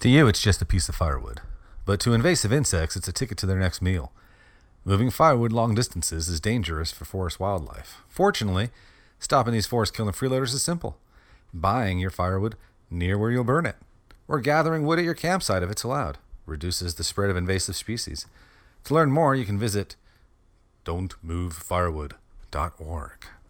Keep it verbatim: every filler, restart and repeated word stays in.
To you, it's just a piece of firewood. But to invasive insects, it's a ticket to their next meal. Moving firewood long distances is dangerous for forest wildlife. Fortunately, stopping these forest-killing freeloaders is simple. Buying your firewood near where you'll burn it, or gathering wood at your campsite if it's allowed, reduces the spread of invasive species. To learn more, you can visit don't move firewood dot org.